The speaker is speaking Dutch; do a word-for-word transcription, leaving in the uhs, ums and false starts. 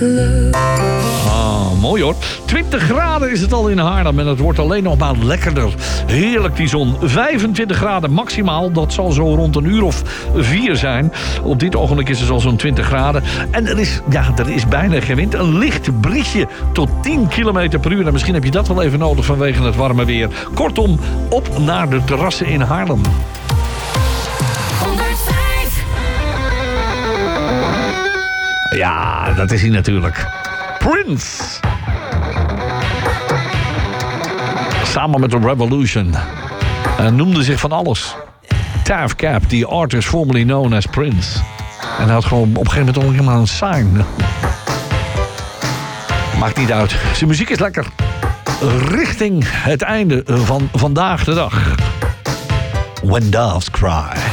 Ah, mooi hoor. twintig graden is het al in Haarlem en het wordt alleen nog maar lekkerder. Heerlijk die zon. vijfentwintig graden maximaal. Dat zal zo rond een uur of vier zijn. Op dit ogenblik is het al zo'n twintig graden. En er is, ja, er is bijna geen wind. Een licht briesje tot tien kilometer per uur. En misschien heb je dat wel even nodig vanwege het warme weer. Kortom, op naar de terrassen in Haarlem. Ja, dat is hij natuurlijk. Prince. Samen met The Revolution. Hij noemde zich van alles. Tav Cap, the artist formerly known as Prince. En hij had gewoon op een gegeven moment ook helemaal een sign. Maakt niet uit. Zijn muziek is lekker. Richting het einde van vandaag de dag. When Doves Cry.